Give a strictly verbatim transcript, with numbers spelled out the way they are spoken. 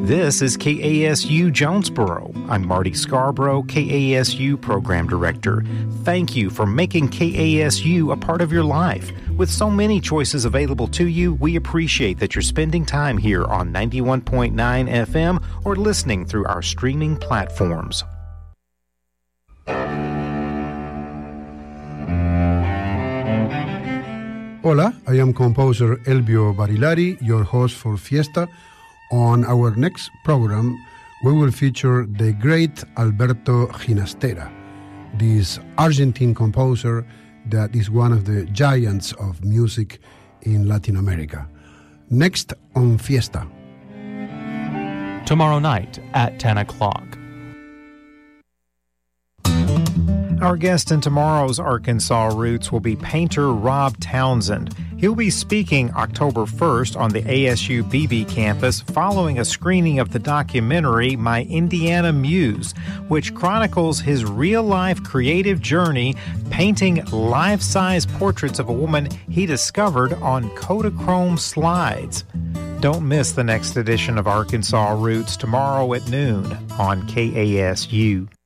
This is K A S U Jonesboro. I'm Marty Scarborough, K A S U Program Director. Thank you for making K A S U a part of your life. With so many choices available to you, we appreciate that you're spending time here on ninety-one point nine F M or listening through our streaming platforms. Hola, I am composer Elvio Barilari, your host for Fiesta. On our next program, we will feature the great Alberto Ginastera, this Argentine composer that is one of the giants of music in Latin America. Next on Fiesta. Tomorrow night at ten o'clock. Our guest in tomorrow's Arkansas Roots will be painter Rob Townsend. He'll be speaking October first on the A S U Beebe campus following a screening of the documentary My Indiana Muse, which chronicles his real-life creative journey painting life-size portraits of a woman he discovered on Kodachrome slides. Don't miss the next edition of Arkansas Roots tomorrow at noon on K A S U.